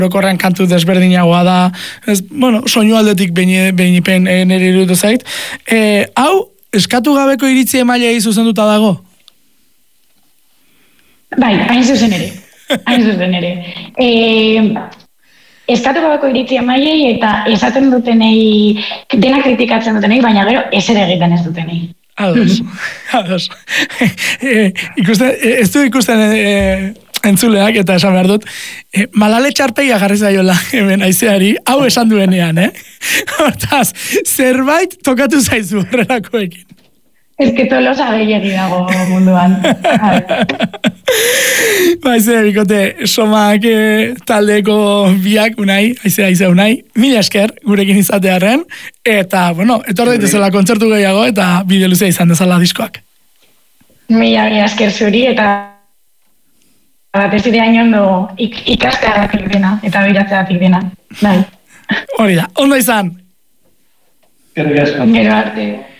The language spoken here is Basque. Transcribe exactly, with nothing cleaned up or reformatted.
orokorrean kantu desberdinagoa da, ez, bueno, soinu aldetik behin-ipen nire iruditu zait. E, hau, eskatu gabeko iritzi emailei zuzenduta dago? Bai, hain zuzen ere. Hain zuzen ere. E, eskatu gabeko iritzi emailei eta esaten dutenei, dena kritikatzen dutenei, baina gero ezer egiten ez dutenei. Ados, ados. e, ikusten, ez du ikusten... E, entzuleak, eta esan behar dut, eh, malale txarpeia jarri zaiola hemen aizeari, hau esan duenean, eh? Hortaz, zerbait tokatu zaizu horrelakoekin. Ez que tolosa gehiagi dago munduan. Baize, bikote, somak eh, taldeko biak, unai, aizea, aizea, unai, mila esker gurekin izatearen, eta, bueno, etor daitezela kontzertu gehiago, eta bide luzea izan dezala diskoak. Mila, mila esker zuri, eta batez ere hain ondo ik, ikasteagatik dena, eta biratzeagatik dena. Bai. Hori da, ondo izan! Gero arte. Gero arte.